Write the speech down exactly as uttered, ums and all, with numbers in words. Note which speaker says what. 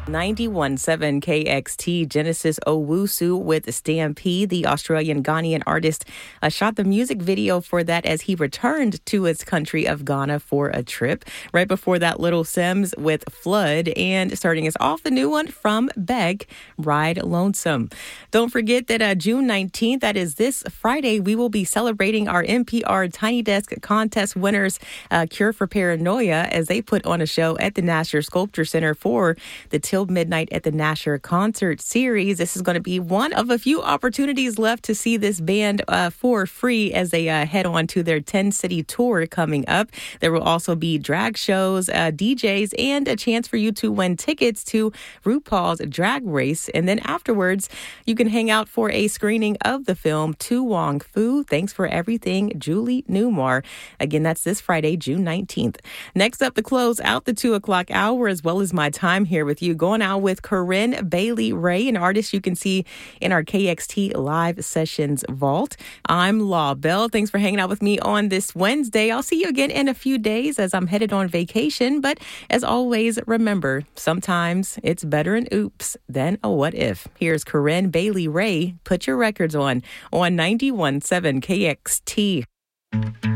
Speaker 1: ninety-one point seven K X T, Genesis Owusu with Stampede. The Australian Ghanaian artist uh, shot the music video for that as he returned to his country of Ghana for a trip. Right before that, Little Sims with Flood, and starting us off, the new one from Beck, Ride Lonesome. Don't forget that uh, June nineteenth, that is this Friday, we will be celebrating our N P R Tiny Desk Contest winners, uh, Cure for Paranoia, as they put on a show at the Nasher Sculpture Center for the Till Midnight at the Nasher concert series. This is going to be one of a few opportunities left to see this band uh, for free as they uh, head on to their ten-city tour coming up. There will also be drag shows, uh, D Js, and a chance for you to win tickets to RuPaul's Drag Race. And then afterwards, you can hang out for a screening of the film To Wong Fu. Thanks for everything, Julie Newmar. Again, that's this Friday, June nineteenth. Next up, to close out the two o'clock hour, as well as my time here with you, going out with Corinne Bailey Ray, an artist you can see in our K X T Live Sessions vault. I'm Law Bell. Thanks for hanging out with me on this Wednesday. I'll see you again in a few days as I'm headed on vacation. But as always, remember, sometimes it's better an oops than a what if. Here's Corinne Bailey Ray. Put your records on on ninety-one point seven K X T.